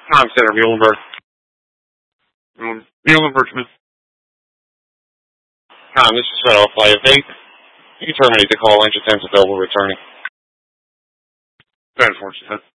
Tom Center, Muhlenberg. Muhlenberg, Smith. Tom, this is Federal Flight. You can terminate the call. Engine 10's available returning. 10-4.